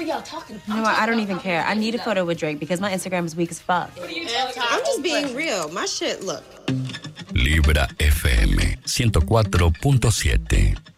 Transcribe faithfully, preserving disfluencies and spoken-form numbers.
are y'all talking about? You know what? I don't even care. I need a photo with Drake because my Instagram is weak as fuck. What are you talking I'm just being real. My shit, look. Libra F M ciento cuatro punto siete.